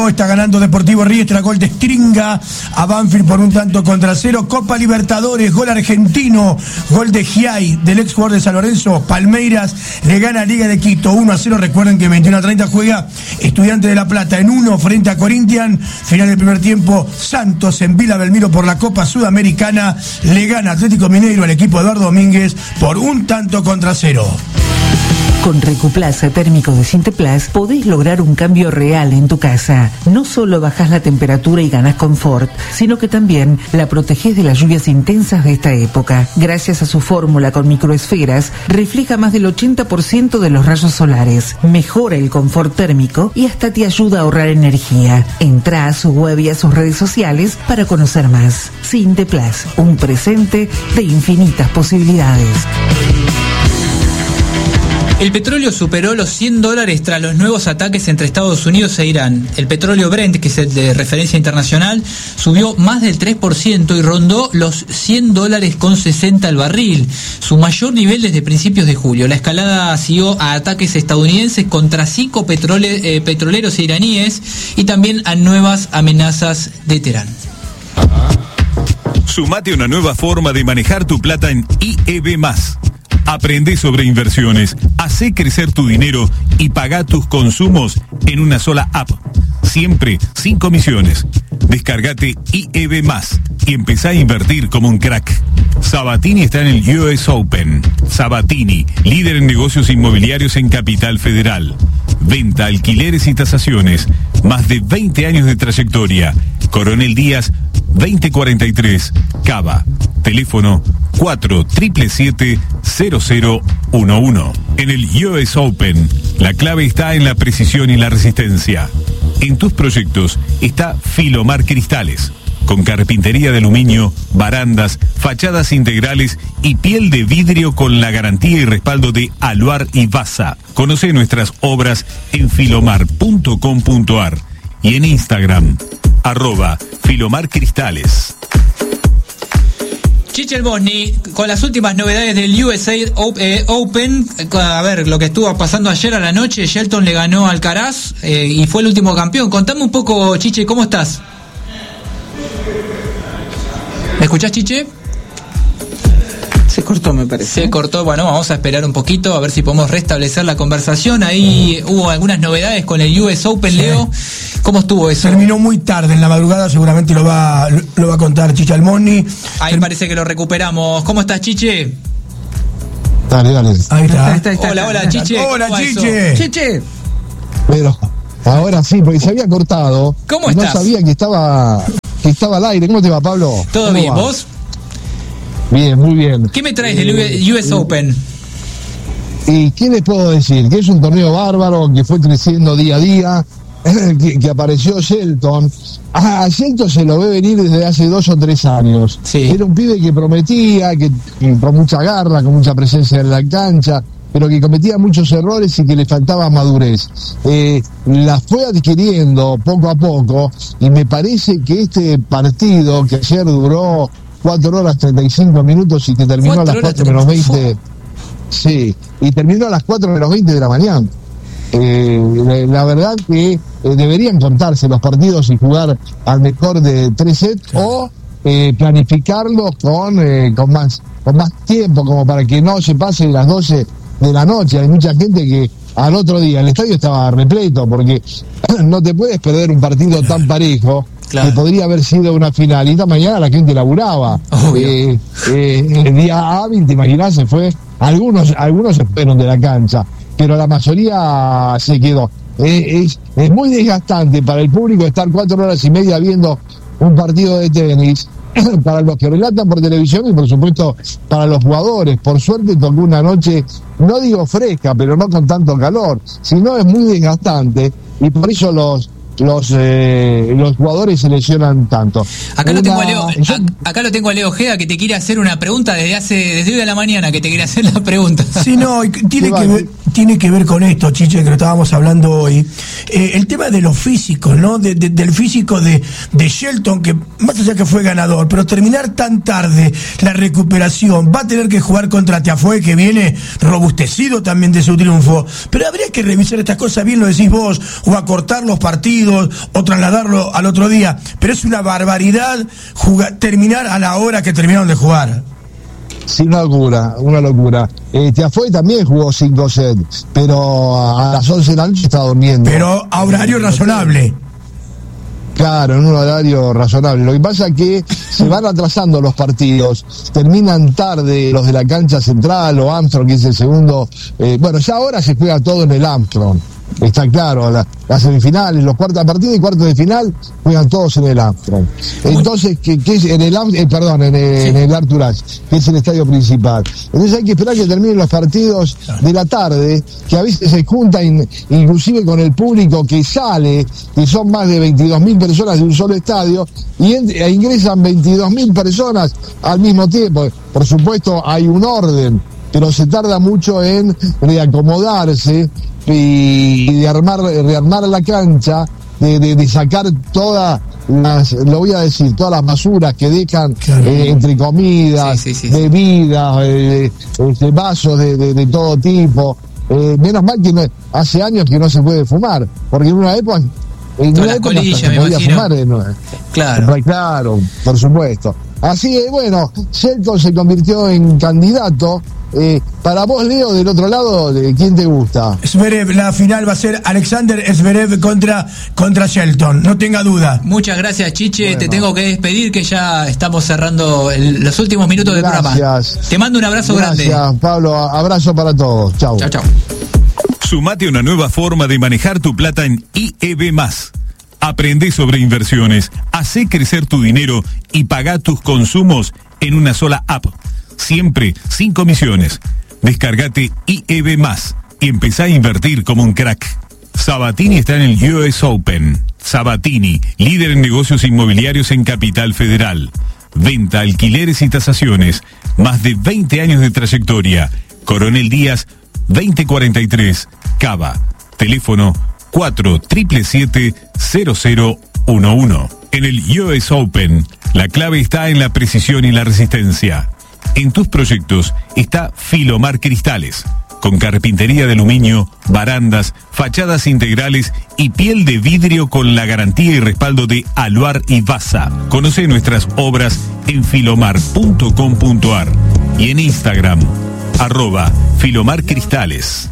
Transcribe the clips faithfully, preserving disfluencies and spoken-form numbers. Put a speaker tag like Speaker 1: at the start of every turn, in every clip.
Speaker 1: Está ganando Deportivo Riestra, gol de Stringa a Banfield por un tanto contra cero. Copa Libertadores, gol argentino, gol de Giai, del ex jugador de San Lorenzo. Palmeiras le gana a Liga de Quito uno a cero. Recuerden que veintiuno a treinta juega Estudiantes de La Plata en uno frente a Corinthians. Final del primer tiempo, Santos en Vila Belmiro por la Copa Sudamericana le gana Atlético Mineiro al equipo de Eduardo Domínguez por un tanto contra cero.
Speaker 2: Con Recuplaza térmico de Sinteplas podés lograr un cambio real en tu casa. No solo bajás la temperatura y ganás confort, sino que también la protegés de las lluvias intensas de esta época. Gracias a su fórmula con microesferas, refleja más del ochenta por ciento de los rayos solares, mejora el confort térmico y hasta te ayuda a ahorrar energía. Entrá a su web y a sus redes sociales para conocer más. Sinteplas, un presente de infinitas posibilidades.
Speaker 3: El petróleo superó los cien dólares tras los nuevos ataques entre Estados Unidos e Irán. El petróleo Brent, que es el de referencia internacional, subió más del tres por ciento y rondó los cien dólares con sesenta el barril, su mayor nivel desde principios de julio. La escalada siguió a ataques estadounidenses contra cinco petrole, eh, petroleros e iraníes y también a nuevas amenazas de Teherán.
Speaker 4: Sumate a una nueva forma de manejar tu plata en I E B más. Aprende sobre inversiones, hacé crecer tu dinero y paga tus consumos en una sola app. Siempre sin comisiones. Descargate I E B más y empezá a invertir como un crack. Sabatini está en el U S Open. Sabatini, líder en negocios inmobiliarios en Capital Federal. Venta, alquileres y tasaciones. Más de veinte años de trayectoria. Coronel Díaz, veinte cuarenta y tres, Cava. Teléfono cuatro siete siete cero cero uno uno. En el U S Open, la clave está en la precisión y la resistencia. En tus proyectos está Filomar Cristales, con carpintería de aluminio, barandas, fachadas integrales y piel de vidrio con la garantía y respaldo de Aluar y Basa. Conoce nuestras obras en filomar punto com punto ar y en Instagram, arroba Filomar Cristales.
Speaker 3: Chiche El Bosni, con las últimas novedades del U S A Open, a ver, lo que estuvo pasando ayer a la noche, Shelton le ganó a Alcaraz eh, y fue el último campeón. Contame un poco, Chiche, ¿cómo estás? ¿Me escuchás, Chiche?
Speaker 5: Se cortó, me parece.
Speaker 3: Se cortó, bueno, vamos a esperar un poquito a ver si podemos restablecer la conversación. Ahí hubo algunas novedades con el U S Open, sí. Leo. ¿Cómo estuvo eso?
Speaker 1: Terminó muy tarde en la madrugada, seguramente lo va lo va a contar Chiche Almoni.
Speaker 3: Ahí Term- parece que lo recuperamos. ¿Cómo estás, Chiche?
Speaker 6: Dale, dale.
Speaker 1: Ahí está.
Speaker 3: está, está hola, hola, Chiche.
Speaker 1: Hola, Chiche.
Speaker 5: Chiche.
Speaker 6: Pero ahora sí, porque se había cortado.
Speaker 3: ¿Cómo
Speaker 6: no
Speaker 3: estás?
Speaker 6: No sabía que estaba que estaba al aire. ¿Cómo te va, Pablo?
Speaker 3: Todo bien, va? ¿Vos?
Speaker 6: Bien, muy bien.
Speaker 3: ¿Qué me traes del U S Open?
Speaker 6: ¿Y qué les puedo decir? Que es un torneo bárbaro, que fue creciendo día a día, que, que apareció Shelton. A Shelton se lo ve venir desde hace dos o tres años.
Speaker 3: Sí.
Speaker 6: Era un pibe que prometía, que, que con mucha garra, con mucha presencia en la cancha, pero que cometía muchos errores y que le faltaba madurez. Eh, la fue adquiriendo poco a poco y me parece que este partido, que ayer duró cuatro horas treinta y cinco minutos y que terminó a las cuatro menos veinte, sí, y terminó a las cuatro menos veinte de la mañana. Eh, la verdad que eh, deberían contarse los partidos y jugar al mejor de tres sets, o eh, planificarlos con, eh, con más con más tiempo, como para que no se pasen las doce de la noche. Hay mucha gente que al otro día el estadio estaba repleto, porque no te puedes perder un partido tan parejo. Claro. Que podría haber sido una final, y esta mañana la gente laburaba. Eh, eh, el día hábil, te imaginás, se fue. Algunos, algunos se fueron de la cancha, pero la mayoría se quedó. Eh, es, es muy desgastante para el público estar cuatro horas y media viendo un partido de tenis, para los que relatan por televisión y por supuesto para los jugadores. Por suerte tocó una noche, no digo fresca, pero no con tanto calor, sino es muy desgastante, y por eso los los eh, los jugadores se lesionan tanto.
Speaker 3: Acá,
Speaker 6: una...
Speaker 3: lo tengo a Leo, Yo... acá lo tengo a Leo Ojeda, que te quiere hacer una pregunta desde hace desde hoy de la mañana, que te quiere hacer la pregunta.
Speaker 1: Sí, no, tiene que ver, tiene que ver con esto, Chiche, que lo estábamos hablando hoy. Eh, el tema de los físicos, ¿no? De, de, del físico de, de Shelton, que más allá que fue ganador, pero terminar tan tarde la recuperación, va a tener que jugar contra Tiafoe, que viene robustecido también de su triunfo. Pero habría que revisar estas cosas, bien lo decís vos, o acortar los partidos, o trasladarlo al otro día. Pero es una barbaridad jugar, terminar a la hora que terminaron de jugar.
Speaker 6: Sí, una locura, una locura. Eh, Tiafoe también jugó cinco sets, pero a las once de la noche estaba durmiendo.
Speaker 1: Pero a horario razonable.
Speaker 6: Claro, en un horario razonable. Lo que pasa es que se van atrasando los partidos, terminan tarde los de la cancha central o Armstrong, que es el segundo. Eh, bueno, ya ahora se juega todo en el Armstrong. Está claro, la, las semifinales, los cuartos de partido y cuartos de final juegan todos en el Armstrong. Entonces, que, que es en el eh, perdón, en el, sí. en el Arthur Ashe, que es el estadio principal. Entonces hay que esperar que terminen los partidos de la tarde, que a veces se juntan inclusive con el público que sale, que son más de veintidós mil personas de un solo estadio, y en, e ingresan veintidós mil personas al mismo tiempo. Por supuesto hay un orden, pero se tarda mucho en reacomodarse y de armar, rearmar la cancha, de, de, de sacar todas las, lo voy a decir, todas las basuras que dejan claro. eh, entre comidas, sí, sí, sí, bebidas, eh, eh, vasos de, de, de todo tipo. Eh, menos mal que no, hace años que no se puede fumar, porque en una época, en una época
Speaker 3: colilla,
Speaker 6: se podía imagino. fumar. Eh, no,
Speaker 3: claro.
Speaker 6: Claro, por supuesto. Así que bueno, Shelton se convirtió en candidato. Eh, para vos, Leo, del otro lado, ¿quién te gusta?
Speaker 1: Zverev, la final va a ser Alexander Zverev contra, contra Shelton, no tenga duda.
Speaker 3: Muchas gracias, Chiche, bueno. Te tengo que despedir, que ya estamos cerrando el, los últimos minutos del
Speaker 6: gracias.
Speaker 3: programa. Te mando un abrazo
Speaker 6: gracias,
Speaker 3: grande.
Speaker 6: Gracias, Pablo, abrazo para todos. Chau.
Speaker 3: Chau, chau.
Speaker 4: Sumate a una nueva forma de manejar tu plata en I E B más. Aprende sobre inversiones, hacé crecer tu dinero y pagá tus consumos en una sola app. Siempre sin comisiones. Descargate I E B más y empezá a invertir como un crack. Sabatini está en el U S Open. Sabatini, líder en negocios inmobiliarios en Capital Federal. Venta, alquileres y tasaciones. Más de veinte años de trayectoria. Coronel Díaz, veinte cuarenta y tres, Cava. Teléfono cuatro siete siete siete cero cero uno uno. En el U S Open, la clave está en la precisión y la resistencia. En tus proyectos está Filomar Cristales, con carpintería de aluminio, barandas, fachadas integrales y piel de vidrio con la garantía y respaldo de Aluar y Basa. Conoce nuestras obras en filomar punto com punto ar y en Instagram, arroba Filomar Cristales.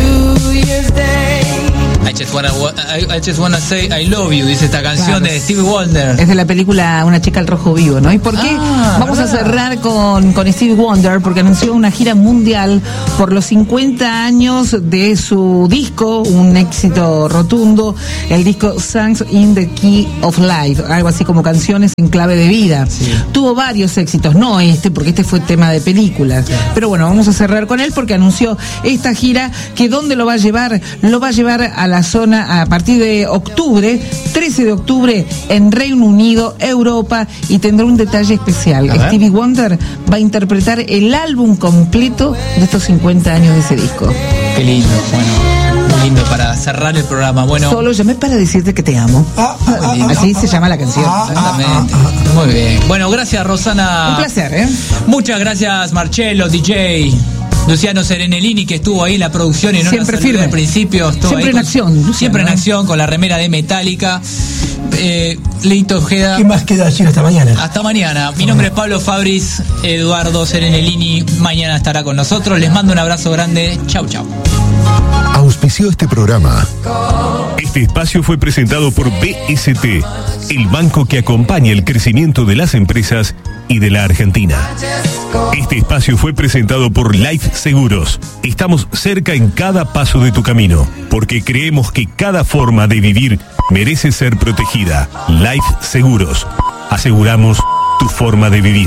Speaker 3: I just wanna, I, I just wanna say I love you, dice esta canción claro. de Stevie Wonder.
Speaker 2: Es de la película Una chica al rojo vivo, ¿no? ¿Y por qué? Ah, Vamos ¿verdad? a cerrar con, con Stevie Wonder, porque anunció una gira mundial por los cincuenta años de su disco, un éxito rotundo, el disco Songs in the Key of Life, algo así como canciones en clave de vida. Sí. Tuvo varios éxitos, no este, porque este fue tema de películas. Claro. Pero bueno, vamos a cerrar con él porque anunció esta gira, que ¿dónde lo va a llevar? Lo va a llevar a la zona a partir de octubre, trece de octubre, en Reino Unido, Europa, y tendrá un detalle especial. Stevie Wonder va a interpretar el álbum completo de estos cincuenta años de ese disco.
Speaker 3: Qué lindo, bueno, muy lindo para cerrar el programa. Bueno,
Speaker 2: solo llamé para decirte que te amo. Ah, ah, Así ah, se llama la canción.
Speaker 3: Ah, Exactamente. Ah, ah, muy bien. Bueno, gracias, Rosana.
Speaker 2: Un placer, ¿eh?
Speaker 3: Muchas gracias, Marcelo, D J. Luciano Serenellini, que estuvo ahí en la producción y no
Speaker 2: siempre
Speaker 3: nos
Speaker 2: firme
Speaker 3: al principio. Estuvo
Speaker 2: siempre
Speaker 3: ahí
Speaker 2: en
Speaker 3: con,
Speaker 2: acción. Luciano,
Speaker 3: siempre en
Speaker 2: ¿no?
Speaker 3: acción, con la remera de Metallica. Eh, Leito Ojeda.
Speaker 1: ¿Qué más queda decir hasta mañana?
Speaker 3: Hasta mañana. Mi nombre es Pablo Fabris. Eduardo Serenellini mañana estará con nosotros. Les mando un abrazo grande. Chau, chau.
Speaker 7: Auspició este programa.
Speaker 4: Este espacio fue presentado por B S T, el banco que acompaña el crecimiento de las empresas y de la Argentina. Este espacio fue presentado por Life Seguros. Estamos cerca en cada paso de tu camino, porque creemos que cada forma de vivir merece ser protegida. Life Seguros. Aseguramos tu forma de vivir.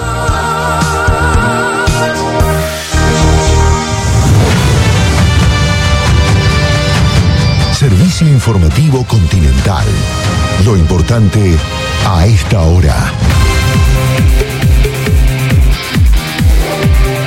Speaker 7: Servicio informativo Continental. Lo importante a esta hora.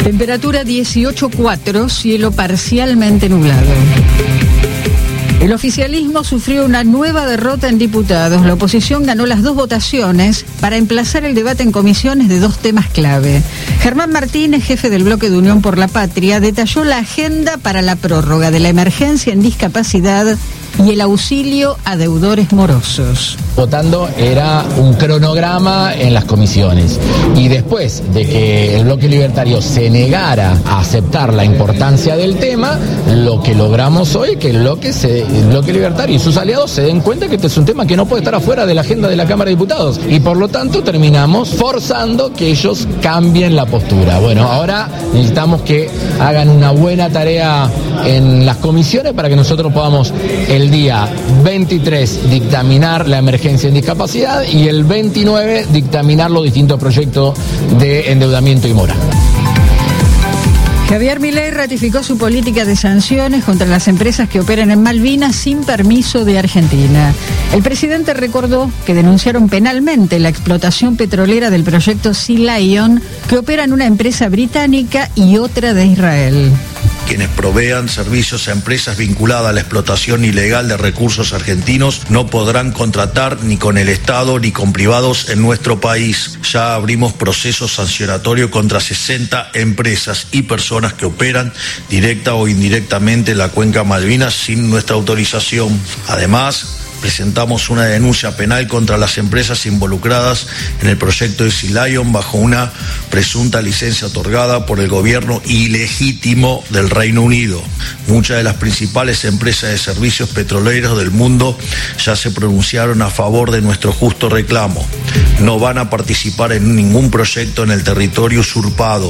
Speaker 8: Temperatura dieciocho coma cuatro, cielo parcialmente nublado. El oficialismo sufrió una nueva derrota en diputados. La oposición ganó las dos votaciones para emplazar el debate en comisiones de dos temas clave. Germán Martínez, jefe del bloque de Unión por la Patria, detalló la agenda para la prórroga de la emergencia en discapacidad y el auxilio a deudores morosos.
Speaker 9: Votando era un cronograma en las comisiones y después de que el bloque libertario se negara a aceptar la importancia del tema, lo que logramos hoy es que el bloque, se, el bloque libertario y sus aliados se den cuenta que este es un tema que no puede estar afuera de la agenda de la Cámara de Diputados y por lo tanto terminamos forzando que ellos cambien la postura. Bueno, ahora necesitamos que hagan una buena tarea en las comisiones para que nosotros podamos el día veintitrés dictaminar la emergencia en discapacidad y el veintinueve dictaminar los distintos proyectos de endeudamiento y mora.
Speaker 8: Javier Milei ratificó su política de sanciones contra las empresas que operan en Malvinas sin permiso de Argentina. El presidente recordó que denunciaron penalmente la explotación petrolera del proyecto Sea Lion, que opera en una empresa británica y otra de Israel.
Speaker 10: Quienes provean servicios a empresas vinculadas a la explotación ilegal de recursos argentinos no podrán contratar ni con el Estado ni con privados en nuestro país. Ya abrimos procesos sancionatorios contra sesenta empresas y personas que operan directa o indirectamente en la cuenca Malvinas sin nuestra autorización. Además, presentamos una denuncia penal contra las empresas involucradas en el proyecto de Sea Lion bajo una presunta licencia otorgada por el gobierno ilegítimo del Reino Unido. Muchas de las principales empresas de servicios petroleros del mundo ya se pronunciaron a favor de nuestro justo reclamo. No van a participar en ningún proyecto en el territorio usurpado.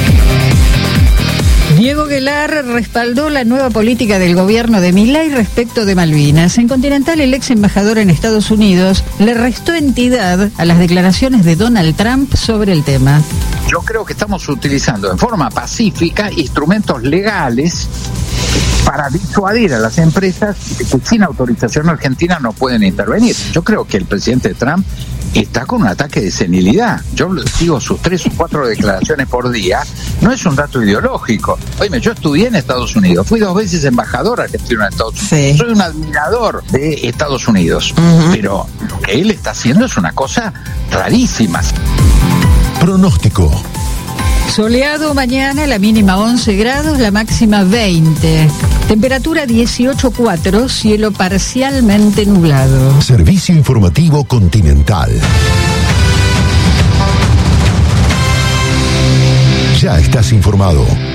Speaker 8: Diego Guelar respaldó la nueva política del gobierno de Milei respecto de Malvinas. En Continental, el ex embajador en Estados Unidos le restó entidad a las declaraciones de Donald Trump sobre el tema.
Speaker 11: Yo creo que estamos utilizando en forma pacífica instrumentos legales para disuadir a las empresas que sin autorización argentina no pueden intervenir. Yo creo que el presidente Trump está con un ataque de senilidad. Yo sigo sus tres o cuatro declaraciones por día. No es un dato ideológico. Oye, yo estudié en Estados Unidos. Fui dos veces embajador argentino en Estados Unidos. Sí. Soy un admirador de Estados Unidos. Uh-huh. Pero lo que él está haciendo es una cosa rarísima.
Speaker 7: Pronóstico.
Speaker 8: Soleado mañana, la mínima once grados, la máxima veinte. Temperatura dieciocho coma cuatro, cielo parcialmente nublado.
Speaker 7: Servicio informativo Continental. Ya estás informado.